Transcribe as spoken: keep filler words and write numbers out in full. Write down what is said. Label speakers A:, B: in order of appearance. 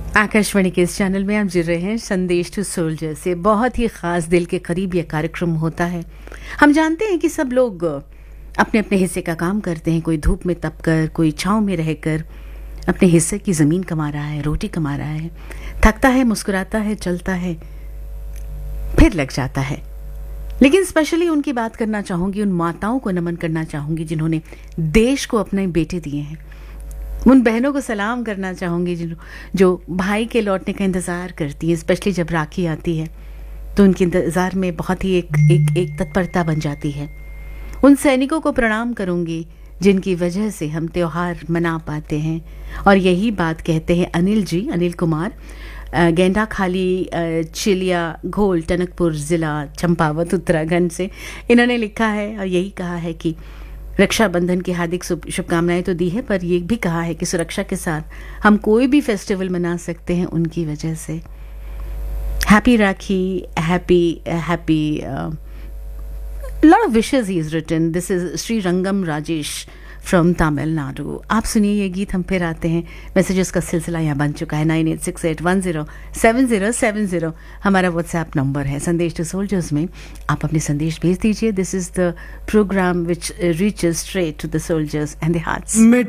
A: आकाशवाणी के इस चैनल में आप जुड़ रहे हैं संदेश टू सोल्जर से। बहुत ही ख़ास, दिल के करीब यह कार्यक्रम होता है। हम जानते हैं कि सब लोग अपने अपने हिस्से का काम करते हैं। कोई धूप में तप कर, कोई छाँव में रहकर अपने हिस्से की ज़मीन कमा रहा है, रोटी कमा रहा है, थकता है, मुस्कुराता है, चलता है, फिर लग जाता है। लेकिन स्पेशली उनकी बात करना चाहूँगी, उन माताओं को नमन करना चाहूँगी जिन्होंने देश को अपने बेटे दिए हैं। उन बहनों को सलाम करना चाहूँगी जो जो भाई के लौटने का इंतज़ार करती हैं। स्पेशली जब राखी आती है तो उनके इंतज़ार में बहुत ही एक एक एक तत्परता बन जाती है। उन सैनिकों को प्रणाम करूँगी जिनकी वजह से हम त्यौहार मना पाते हैं। और यही बात कहते हैं अनिल जी, अनिल कुमार, गेंडा खाली, चिलिया घोल, टनकपुर ज़िला चंपावत, उत्तराखंड से। इन्होंने लिखा है और यही कहा है कि रक्षाबंधन की हार्दिक शुभकामनाएं तो दी है, पर ये भी कहा है कि सुरक्षा के साथ हम कोई भी फेस्टिवल मना सकते हैं उनकी वजह से। Happy rakhi, happy happy lot of wishes he is written. This is Shri रंगम राजेश फ्रॉम तमिलनाडु। आप सुनिए ये गीत, हम फिर आते हैं। मैसेजेस का सिलसिला यहाँ बन चुका है। Nine eight six eight one zero seven zero seven zero हमारा व्हाट्सएप नंबर है। संदेश टू सोल्जर्स में आप अपने संदेश भेज दीजिए। This is the programme which reaches straight to the soldiers and the hearts.